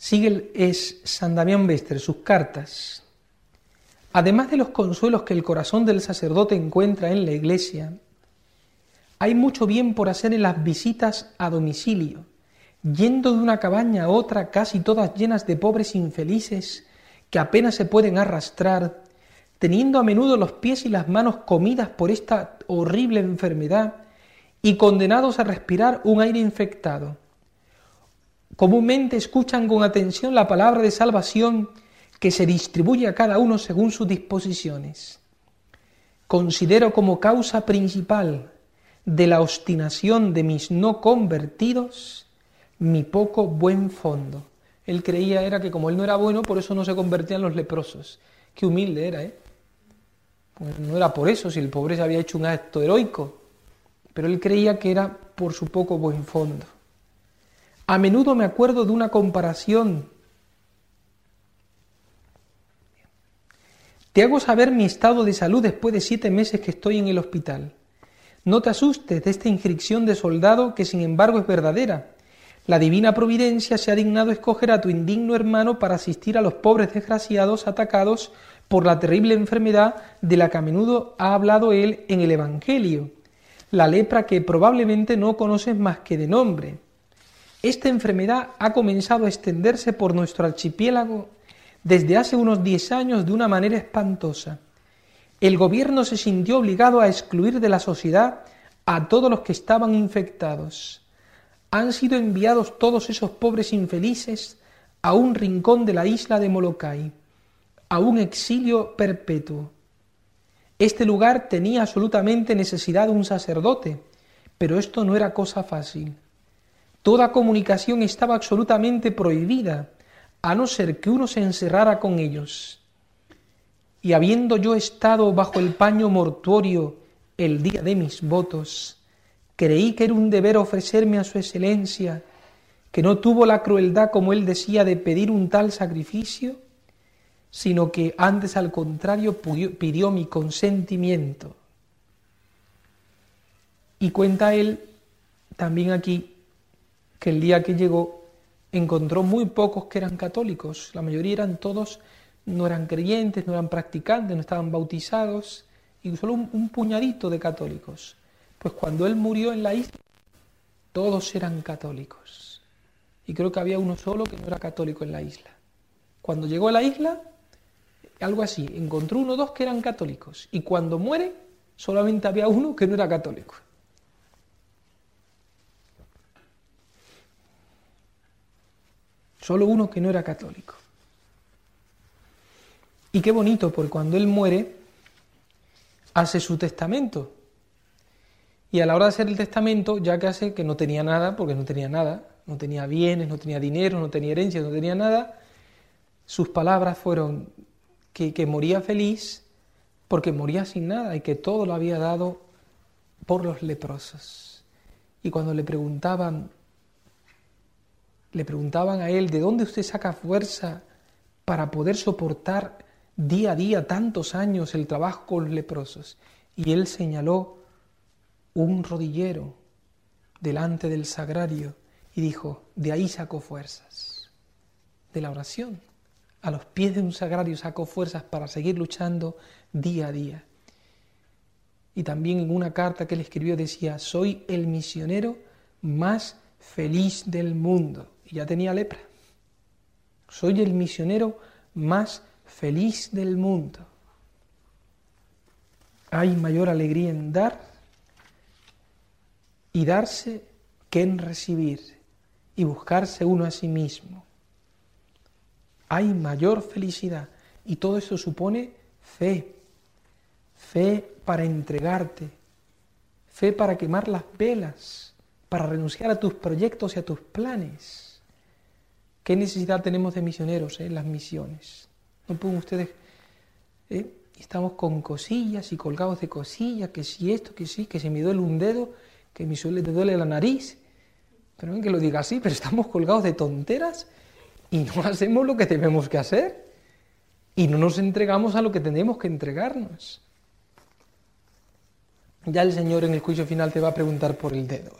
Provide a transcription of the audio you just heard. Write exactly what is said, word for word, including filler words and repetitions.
Sigue es San Damián Bester, sus cartas. Además de los consuelos que el corazón del sacerdote encuentra en la iglesia, hay mucho bien por hacer en las visitas a domicilio, yendo de una cabaña a otra, casi todas llenas de pobres infelices que apenas se pueden arrastrar, teniendo a menudo los pies y las manos comidas por esta horrible enfermedad y condenados a respirar un aire infectado. Comúnmente escuchan con atención la palabra de salvación que se distribuye a cada uno según sus disposiciones. Considero como causa principal de la obstinación de mis no convertidos mi poco buen fondo. Él creía era que como él no era bueno, por eso no se convertían los leprosos. Qué humilde era, ¿eh? Pues no era por eso, si el pobre se había hecho un acto heroico, pero él creía que era por su poco buen fondo. A menudo me acuerdo de una comparación. Te hago saber mi estado de salud después de siete meses que estoy en el hospital. No te asustes de esta inscripción de soldado que sin embargo es verdadera. La divina providencia se ha dignado escoger a tu indigno hermano para asistir a los pobres desgraciados atacados por la terrible enfermedad de la que a menudo ha hablado él en el Evangelio, la lepra que probablemente no conoces más que de nombre. Esta enfermedad ha comenzado a extenderse por nuestro archipiélago desde hace unos diez años de una manera espantosa. El gobierno se sintió obligado a excluir de la sociedad a todos los que estaban infectados. Han sido enviados todos esos pobres infelices a un rincón de la isla de Molokai, a un exilio perpetuo. Este lugar tenía absolutamente necesidad de un sacerdote, pero esto no era cosa fácil. Toda comunicación estaba absolutamente prohibida, a no ser que uno se encerrara con ellos. Y habiendo yo estado bajo el paño mortuorio el día de mis votos, creí que era un deber ofrecerme a su excelencia, que no tuvo la crueldad, como él decía, de pedir un tal sacrificio, sino que antes al contrario pidió mi consentimiento. Y cuenta él también aquí que el día que llegó encontró muy pocos que eran católicos, la mayoría eran todos, no eran creyentes, no eran practicantes, no estaban bautizados, y solo un, un puñadito de católicos. Pues cuando él murió en la isla, todos eran católicos. Y creo que había uno solo que no era católico en la isla. Cuando llegó a la isla, algo así, encontró uno o dos que eran católicos. Y cuando muere, solamente había uno que no era católico. Solo uno que no era católico. Y qué bonito, porque cuando él muere, hace su testamento. Y a la hora de hacer el testamento, ya que hace que no tenía nada, porque no tenía nada, no tenía bienes, no tenía dinero, no tenía herencia, no tenía nada, sus palabras fueron que, que moría feliz porque moría sin nada y que todo lo había dado por los leprosos. Y cuando le preguntaban, le preguntaban a él, ¿de dónde usted saca fuerza para poder soportar día a día tantos años el trabajo con los leprosos? Y él señaló un rodillero delante del sagrario y dijo, de ahí sacó fuerzas, de la oración. A los pies de un sagrario sacó fuerzas para seguir luchando día a día. Y también en una carta que él escribió decía, soy el misionero más feliz del mundo. Y ya tenía lepra. Soy el misionero más feliz del mundo. Hay mayor alegría en dar y darse que en recibir y buscarse uno a sí mismo. Hay mayor felicidad y todo eso supone fe, fe para entregarte, fe para quemar las velas, para renunciar a tus proyectos y a tus planes. ¿Qué necesidad tenemos de misioneros en eh, las misiones? No pueden ustedes, eh, estamos con cosillas y colgados de cosillas, que si esto, que sí, que se me duele un dedo, que me suele, te duele la nariz, pero no que lo diga así, pero estamos colgados de tonteras y no hacemos lo que tenemos que hacer y no nos entregamos a lo que tenemos que entregarnos. Ya el Señor en el juicio final te va a preguntar por el dedo.